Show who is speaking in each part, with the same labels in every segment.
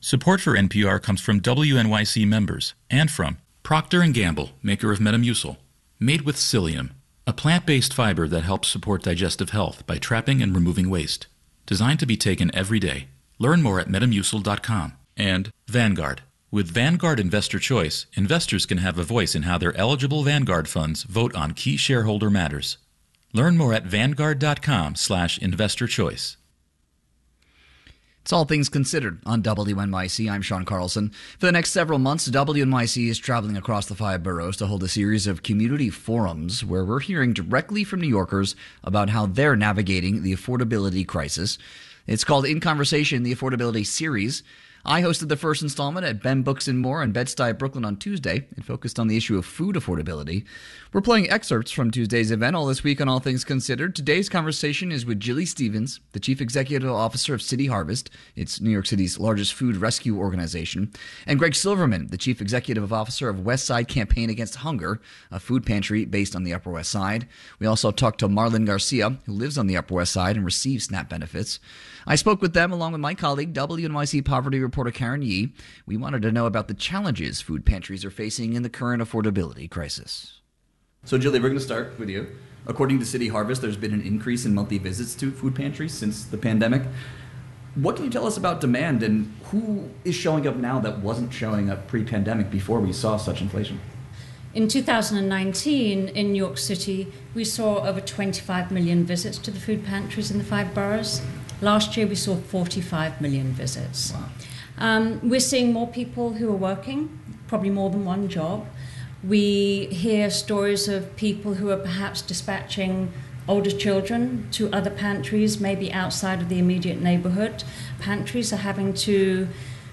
Speaker 1: Support for NPR comes from WNYC members and from Procter & Gamble, maker of Metamucil, made with psyllium, a plant-based fiber that helps support digestive health by trapping and removing waste. Designed to be taken every day. Learn more at metamucil.com. And Vanguard. With Vanguard Investor Choice, investors can have a voice in how their eligible Vanguard funds vote on key shareholder matters. Learn more at vanguard.com/investorchoice.
Speaker 2: It's All Things Considered on WNYC. I'm Sean Carlson. For the next several months, WNYC is traveling across the 5 boroughs to hold a series of community forums where we're hearing directly from New Yorkers about how they're navigating the affordability crisis. It's called In Conversation, the Affordability Series. I hosted the first installment at Ben Books and More in Bed-Stuy, Brooklyn on Tuesday. It focused on the issue of food affordability. We're playing excerpts from Tuesday's event all this week on All Things Considered. Today's conversation is with Jilly Stevens, the Chief Executive Officer of City Harvest. It's New York City's largest food rescue organization. And Greg Silverman, the Chief Executive Officer of West Side Campaign Against Hunger, a food pantry based on the Upper West Side. We also talked to Marlon Garcia, who lives on the Upper West Side and receives SNAP benefits. I spoke with them along with my colleague, WNYC poverty reporter Karen Yee. We wanted to know about the challenges food pantries are facing in the current affordability crisis. So, Jilly, we're going to start with you. According to City Harvest, there's been an increase in monthly visits to food pantries since the pandemic. What can you tell us about demand, and who is showing up now that wasn't showing up pre-pandemic before we saw such inflation?
Speaker 3: In 2019, in New York City, we saw over 25 million visits to the food pantries in the 5 boroughs. Last year, we saw 45 million visits.
Speaker 2: Wow.
Speaker 3: We're seeing more people who are working, probably more than one job. We hear stories of people who are perhaps dispatching older children to other pantries, maybe outside of the immediate neighborhood. Pantries are having to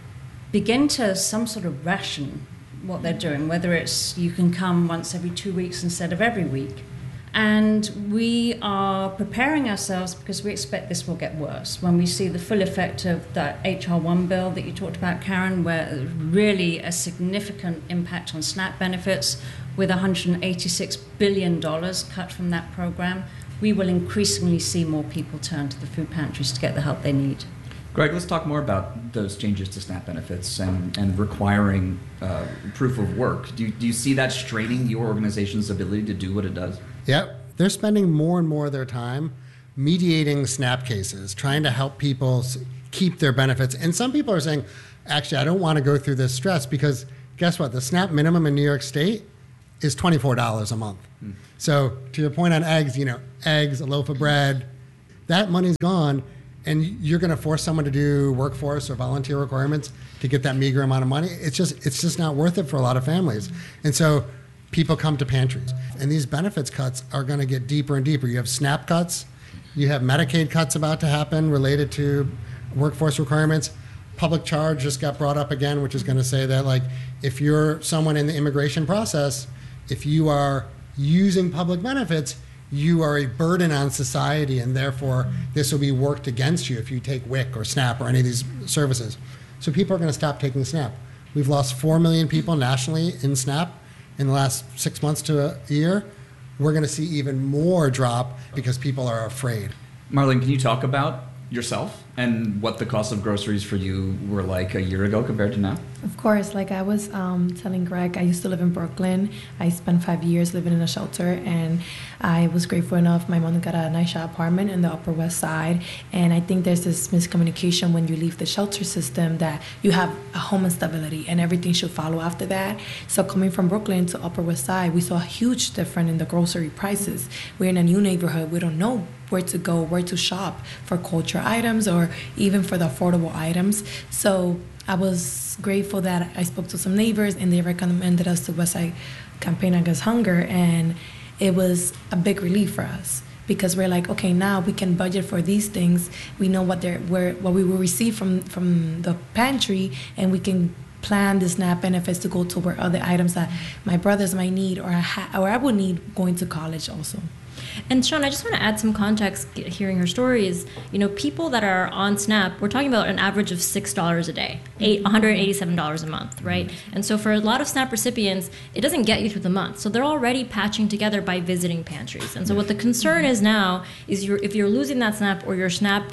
Speaker 3: begin to some sort of ration what they're doing, whether it's you can come once every 2 weeks instead of every week. And we are preparing ourselves because we expect this will get worse. When we see the full effect of that H.R. 1 bill that you talked about, Karen, where really a significant impact on SNAP benefits with $186 billion cut from that program, we will increasingly see more people turn to the food pantries to get the help they need.
Speaker 2: Greg, let's talk more about those changes to SNAP benefits and requiring proof of work. Do you see that straining your organization's ability to do what it does?
Speaker 4: Yep. They're spending more and more of their time mediating SNAP cases, trying to help people keep their benefits. And some people are saying, actually, I don't want to go through this stress because guess what? The SNAP minimum in New York State is $24 a month. So to your point on eggs, eggs, a loaf of bread, that money's gone. And you're going to force someone to do workforce or volunteer requirements to get that meager amount of money. It's just not worth it for a lot of families. And so people come to pantries. And these benefits cuts are going to get deeper and deeper. You have SNAP cuts. You have Medicaid cuts about to happen related to workforce requirements. Public charge just got brought up again, which is going to say that if you're someone in the immigration process, if you are using public benefits, you are a burden on society, and therefore this will be worked against you if you take WIC or SNAP or any of these services. So people are going to stop taking SNAP. We've lost 4 million people nationally in SNAP in the last 6 months to a year. We're going to see even more drop because people are afraid.
Speaker 2: Marlon, can you talk about yourself and what the cost of groceries for you were like a year ago compared to now?
Speaker 5: Of course, like I was telling Greg, I used to live in Brooklyn. I spent 5 years living in a shelter, and I was grateful enough. My mom got a nice apartment in the Upper West Side, and I think there's this miscommunication when you leave the shelter system that you have a home instability and everything should follow after that. So coming from Brooklyn to Upper West Side, we saw a huge difference in the grocery prices. We're in a new neighborhood. We don't know where to go, where to shop for culture items or even for the affordable items. So I was grateful that I spoke to some neighbors and they recommended us to West Side Campaign Against Hunger, and it was a big relief for us because we're like, okay, now we can budget for these things. We know what we will receive from the pantry, and we can plan the SNAP benefits to go toward other items that my brothers might need or I would need going to college also.
Speaker 6: And Sean, I just want to add some context. Hearing your story is, people that are on SNAP, we're talking about an average of $6 a day, $187 a month, right? And so for a lot of SNAP recipients, it doesn't get you through the month. So they're already patching together by visiting pantries. And so what the concern is now is if you're losing that SNAP or your SNAP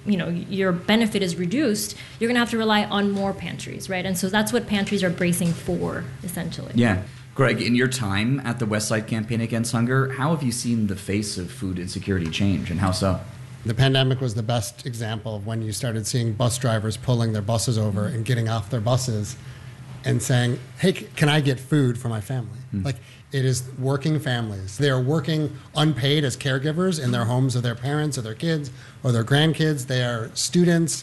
Speaker 6: your benefit is reduced, you're going to have to rely on more pantries, right? And so that's what pantries are bracing for, essentially.
Speaker 2: Yeah. Greg, in your time at the Westside Campaign Against Hunger, how have you seen the face of food insecurity change, and how so?
Speaker 4: The pandemic was the best example of when you started seeing bus drivers pulling their buses over and getting off their buses and saying, hey, can I get food for my family? Like, it is working families. They are working unpaid as caregivers in their homes of their parents or their kids or their grandkids. They are students.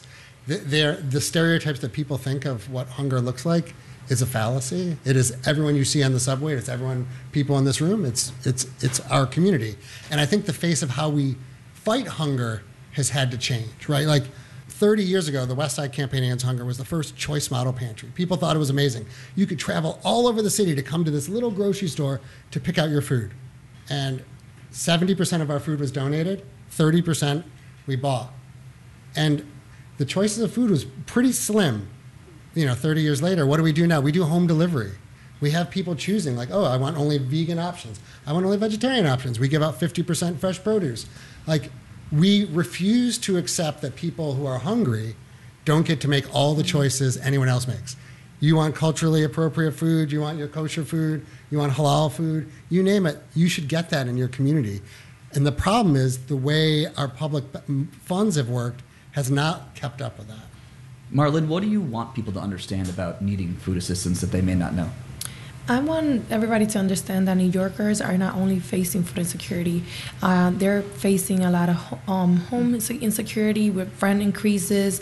Speaker 4: The stereotypes that people think of what hunger looks like is a fallacy. It is everyone you see on the subway. It's people in this room. It's our community. And I think the face of how we fight hunger has had to change, right? Like 30 years ago, the Westside Campaign Against Hunger was the first choice model pantry. People thought it was amazing. You could travel all over the city to come to this little grocery store to pick out your food. And 70% of our food was donated, 30% we bought. And the choices of food was pretty slim. 30 years later, what do we do now? We do home delivery. We have people choosing, like, oh, I want only vegan options. I want only vegetarian options. We give out 50% fresh produce. Like, we refuse to accept that people who are hungry don't get to make all the choices anyone else makes. You want culturally appropriate food, you want your kosher food, you want halal food, you name it, you should get that in your community. And the problem is the way our public funds have worked has not kept up with that.
Speaker 2: Marlon, what do you want people to understand about needing food assistance that they may not know?
Speaker 5: I want everybody to understand that New Yorkers are not only facing food insecurity, they're facing a lot of home insecurity with rent increases,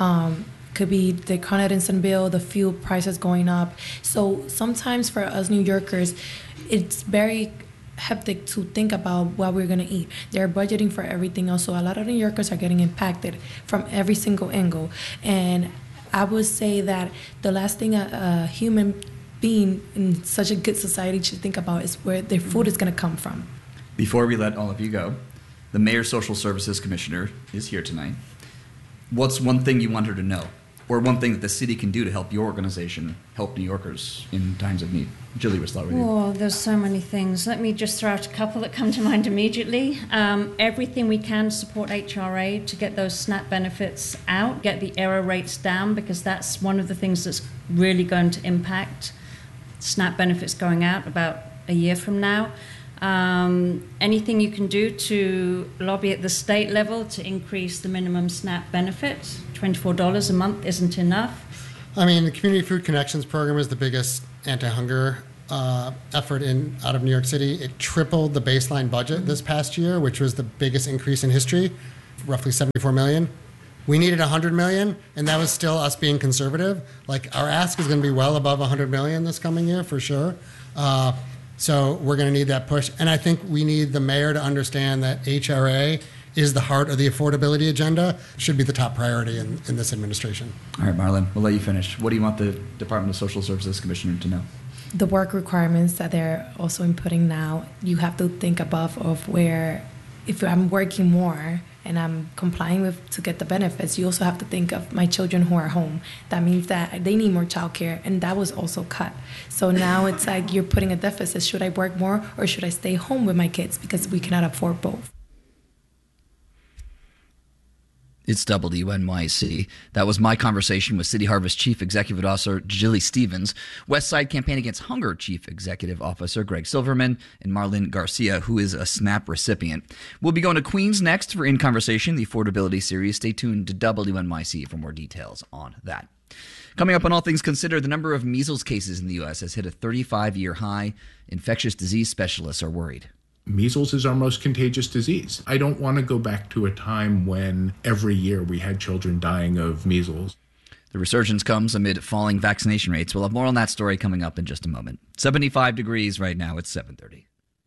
Speaker 5: could be the Con Edison bill, the fuel prices going up. So sometimes for us New Yorkers, it's very hectic to think about what we're going to eat. They're budgeting for everything else. So a lot of New Yorkers are getting impacted from every single angle. And I would say that the last thing a human being in such a good society should think about is where their food is going to come from.
Speaker 2: Before we let all of you go, the Mayor's Social Services Commissioner is here tonight. What's one thing you want her to know? Or one thing that the city can do to help your organization help New Yorkers in times of need? Julie, we'll start with you.
Speaker 3: Oh, there's so many things. Let me just throw out a couple that come to mind immediately. Everything we can to support HRA to get those SNAP benefits out, get the error rates down, because that's one of the things that's really going to impact SNAP benefits going out about a year from now. Anything you can do to lobby at the state level to increase the minimum SNAP benefit. $24 a month isn't enough.
Speaker 4: I mean, the Community Food Connections program is the biggest anti-hunger effort out of New York City. It tripled the baseline budget this past year, which was the biggest increase in history, roughly $74 million. We needed $100 million, and that was still us being conservative. Like, our ask is going to be well above $100 million this coming year, for sure. So we're going to need that push. And I think we need the mayor to understand that HRA is the heart of the affordability agenda, should be the top priority in this administration.
Speaker 2: All right, Marlon, we'll let you finish. What do you want the Department of Social Services Commissioner to know?
Speaker 5: The work requirements that they're also inputting now, you have to think above of where, if I'm working more and I'm complying with to get the benefits, you also have to think of my children who are home. That means that they need more childcare, and that was also cut. So now it's like you're putting a deficit. Should I work more or should I stay home with my kids because we cannot afford both?
Speaker 2: It's WNYC. That was my conversation with City Harvest Chief Executive Officer Julie Stevens, Westside Campaign Against Hunger Chief Executive Officer Greg Silverman, and Marlon Garcia, who is a SNAP recipient. We'll be going to Queens next for In Conversation, the affordability series. Stay tuned to WNYC for more details on that. Coming up on All Things Considered, the number of measles cases in the U.S. has hit a 35-year high. Infectious disease specialists are worried.
Speaker 7: Measles is our most contagious disease. I don't want to go back to a time when every year we had children dying of measles.
Speaker 2: The resurgence comes amid falling vaccination rates. We'll have more on that story coming up in just a moment. 75 degrees right now. It's 7:30.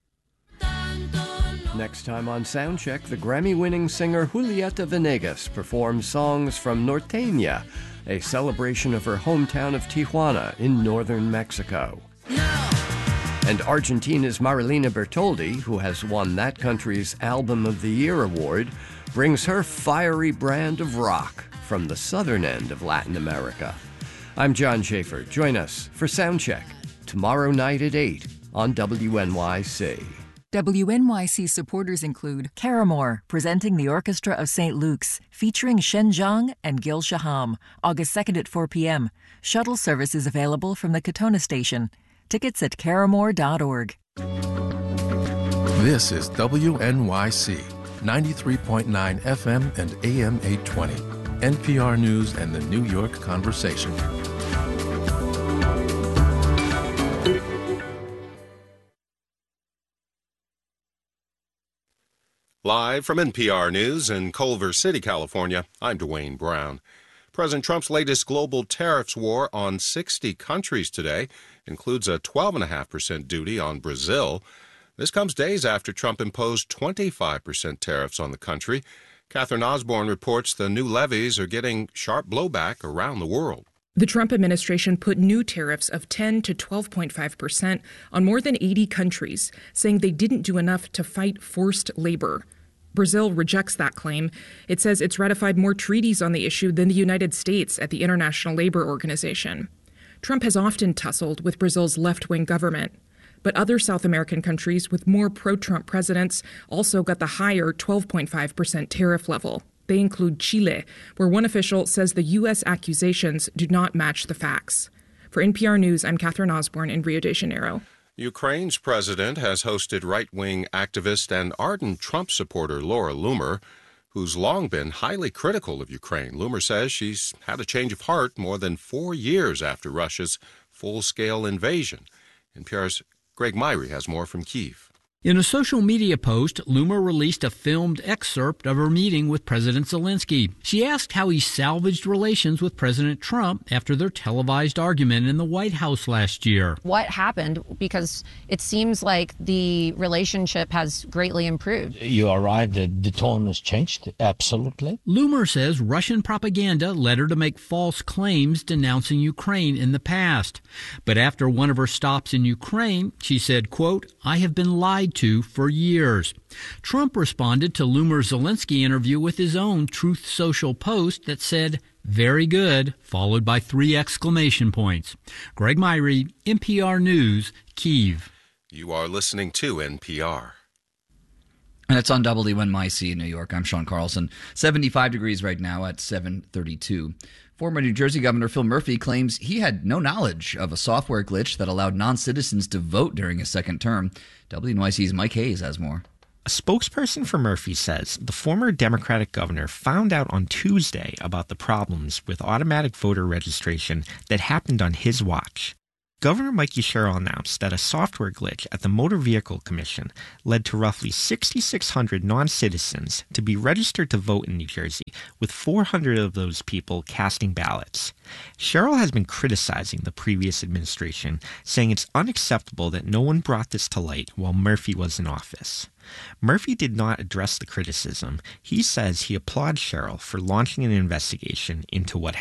Speaker 8: Next time on Soundcheck, the Grammy-winning singer Julieta Venegas performs songs from Norteña, a celebration of her hometown of Tijuana in northern Mexico. And Argentina's Marilina Bertoldi, who has won that country's Album of the Year award, brings her fiery brand of rock from the southern end of Latin America. I'm John Schaefer. Join us for Soundcheck tomorrow night at 8 on WNYC.
Speaker 9: WNYC supporters include Caramore, presenting the Orchestra of St. Luke's, featuring Shen Zhang and Gil Shaham, August 2nd at 4 p.m. Shuttle service is available from the Katona station. Tickets at caramore.org.
Speaker 10: This is WNYC, 93.9 FM and AM 820, NPR News and the New York Conversation.
Speaker 11: Live from NPR News in Culver City, California, I'm Dwayne Brown. President Trump's latest global tariffs war on 60 countries today includes a 12.5% duty on Brazil. This comes days after Trump imposed 25% tariffs on the country. Catherine Osborne reports the new levies are getting sharp blowback around the world.
Speaker 12: The Trump administration put new tariffs of 10 to 12.5% on more than 80 countries, saying they didn't do enough to fight forced labor. Brazil rejects that claim. It says it's ratified more treaties on the issue than the United States at the International Labor Organization. Trump has often tussled with Brazil's left-wing government. But other South American countries with more pro-Trump presidents also got the higher 12.5% tariff level. They include Chile, where one official says the U.S. accusations do not match the facts. For NPR News, I'm Catherine Osborne in Rio de Janeiro.
Speaker 11: Ukraine's president has hosted right-wing activist and ardent Trump supporter Laura Loomer, who's long been highly critical of Ukraine. Loomer says she's had a change of heart more than 4 years after Russia's full-scale invasion. NPR's Greg Myrie has more from Kyiv.
Speaker 13: In a social media post, Loomer released a filmed excerpt of her meeting with President Zelensky. She asked how he salvaged relations with President Trump after their televised argument in the White House last year.
Speaker 14: What happened? Because it seems like the relationship has greatly improved.
Speaker 15: You are right, the tone has changed, absolutely.
Speaker 13: Loomer says Russian propaganda led her to make false claims denouncing Ukraine in the past. But after one of her stops in Ukraine, she said, quote, "I have been lied to for years." Trump responded to Loomer's Zelensky interview with his own Truth Social post that said, "Very good," followed by 3 exclamation points. Greg Myrie, NPR News, Kyiv.
Speaker 11: You are listening to NPR.
Speaker 2: And it's on WNYC in New York. I'm Sean Carlson. 75 degrees right now at 7:32. Former New Jersey Governor Phil Murphy claims he had no knowledge of a software glitch that allowed non-citizens to vote during his second term. WNYC's Mike Hayes has more.
Speaker 16: A spokesperson for Murphy says the former Democratic governor found out on Tuesday about the problems with automatic voter registration that happened on his watch. Governor Mikey Sherrill announced that a software glitch at the Motor Vehicle Commission led to roughly 6,600 non-citizens to be registered to vote in New Jersey, with 400 of those people casting ballots. Sherrill has been criticizing the previous administration, saying it's unacceptable that no one brought this to light while Murphy was in office. Murphy did not address the criticism. He says he applauds Sherrill for launching an investigation into what